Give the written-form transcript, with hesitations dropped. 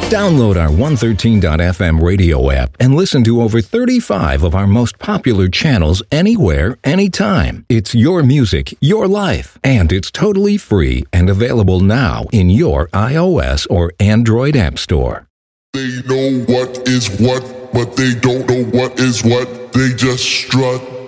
Download our 113.fm radio app and listen to over 35 of our most popular channels anywhere, anytime. It's your music, your life, and it's totally free and available now in your iOS or Android app store. They know what is what, but they don't know what is what. They just strut.